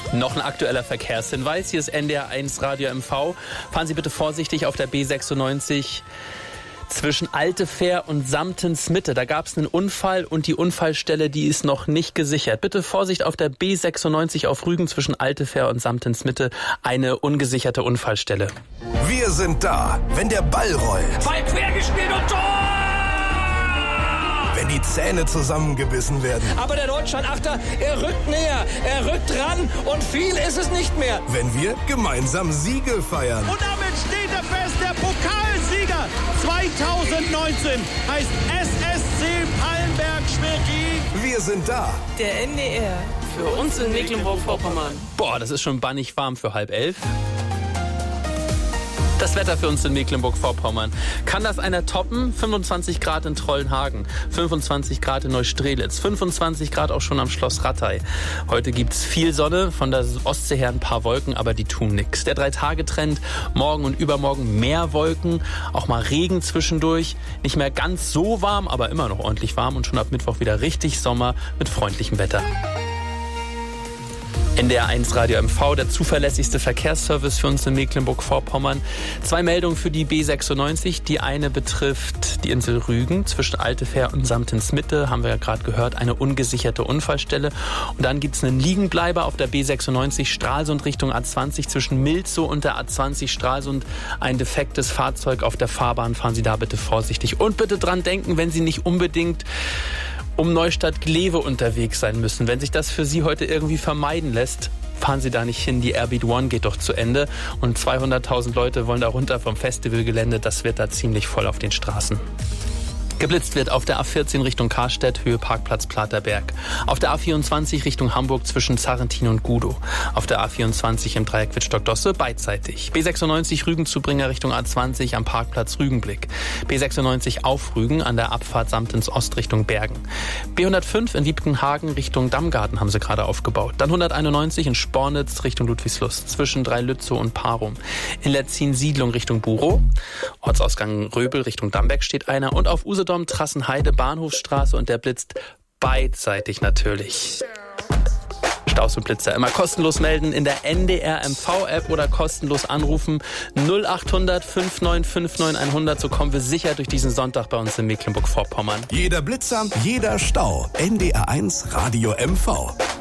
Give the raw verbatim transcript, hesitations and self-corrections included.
Noch ein aktueller Verkehrshinweis. Hier ist N D R eins Radio M V. Fahren Sie bitte vorsichtig auf der B sechsundneunzig zwischen Altefähr und Samtensmitte. Da gab es einen Unfall und die Unfallstelle, die ist noch nicht gesichert. Bitte Vorsicht auf der B sechsundneunzig auf Rügen zwischen Altefähr und Samtensmitte. Eine ungesicherte Unfallstelle. Wir sind da, wenn der Ball rollt. Ball quer gespielt und Tor! Wenn die Zähne zusammengebissen werden. Aber der Deutschlandachter, er rückt näher, er rückt ran und viel ist es nicht mehr. Wenn wir gemeinsam Siege feiern. Und damit steht er fest, der Pokalsieger zwanzig neunzehn heißt S S C Pallenberg-Schwerin. Wir sind da. Der N D R für uns in Mecklenburg-Vorpommern. Boah, das ist schon bannig warm für halb elf. Das Wetter für uns in Mecklenburg-Vorpommern. Kann das einer toppen? fünfundzwanzig Grad in Trollenhagen, fünfundzwanzig Grad in Neustrelitz, fünfundzwanzig Grad auch schon am Schloss Rattay. Heute gibt's viel Sonne, von der Ostsee her ein paar Wolken, aber die tun nix. Der Drei-Tage-Trend, morgen und übermorgen mehr Wolken, auch mal Regen zwischendurch. Nicht mehr ganz so warm, aber immer noch ordentlich warm und schon ab Mittwoch wieder richtig Sommer mit freundlichem Wetter. N D R eins Radio M V, der zuverlässigste Verkehrsservice für uns in Mecklenburg-Vorpommern. Zwei Meldungen für die B sechsundneunzig. Die eine betrifft die Insel Rügen zwischen Altefähr und Samtensmitte, haben wir ja gerade gehört, eine ungesicherte Unfallstelle. Und dann gibt es einen Liegenbleiber auf der B sechsundneunzig Stralsund Richtung A zwanzig zwischen Milzow und der A zwanzig Stralsund. Ein defektes Fahrzeug auf der Fahrbahn. Fahren Sie da bitte vorsichtig. Und bitte dran denken, wenn Sie nicht unbedingt um Neustadt-Glewe unterwegs sein müssen. Wenn sich das für Sie heute irgendwie vermeiden lässt, fahren Sie da nicht hin. Die Airbeat One geht doch zu Ende und zweihunderttausend Leute wollen da runter vom Festivalgelände. Das wird da ziemlich voll auf den Straßen. Geblitzt wird auf der A vierzehn Richtung Karstedt, Höhe Parkplatz Platerberg. Auf der A vierundzwanzig Richtung Hamburg zwischen Zarrentin und Gudow. Auf der A vierundzwanzig im Dreieck Wittstock-Dosse beidseitig. B sechsundneunzig Rügen-Zubringer Richtung A zwanzig am Parkplatz Rügenblick. B sechsundneunzig auf Rügen an der Abfahrt Samtens Ost Richtung Bergen. B hundertfünf in Wiebkenhagen Richtung Dammgarten haben sie gerade aufgebaut. Dann hunderteinundneunzig in Spornitz Richtung Ludwigslust zwischen Dreilützow und Parum. In Letzin-Siedlung Richtung Burow. Ortsausgang Röbel Richtung Damberg steht einer. Und auf Usedom Trassenheide, Bahnhofstraße und der blitzt beidseitig natürlich. Staus und Blitzer immer kostenlos melden in der N D R M V-App oder kostenlos anrufen null acht hundert fünf neun fünf neun hundert. So kommen wir sicher durch diesen Sonntag bei uns in Mecklenburg-Vorpommern. Jeder Blitzer, jeder Stau. N D R eins Radio M V.